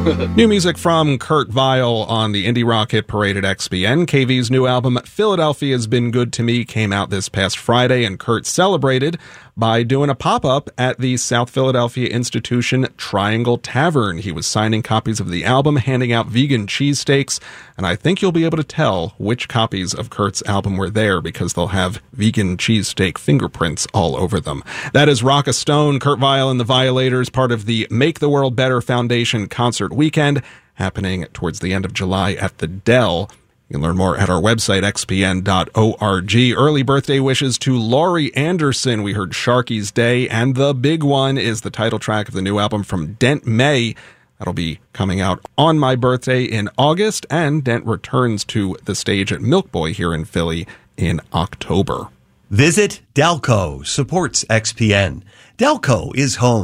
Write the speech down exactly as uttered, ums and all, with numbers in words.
New music from Kurt Vile on the Indie Rock Hit Parade at X P N. K V's new album, Philadelphia's Been Good to Me, came out this past Friday, and Kurt celebrated by doing a pop-up at the South Philadelphia institution Triangle Tavern. He was signing copies of the album, handing out vegan cheesesteaks, and I think you'll be able to tell which copies of Kurt's album were there because they'll have vegan cheesesteak fingerprints all over them. That is Rock a Stone, Kurt Vile and the Violators, part of the Make the World Better Foundation concert weekend, happening towards the end of July at the Dell. You can learn more at our website, x p n dot org. Early birthday wishes to Laurie Anderson. We heard Sharky's Day, and the big one is the title track of the new album from Dent May. That'll be coming out on my birthday in August, and Dent returns to the stage at Milk Boy here in Philly in October. Visit Delco supports X P N. Delco is home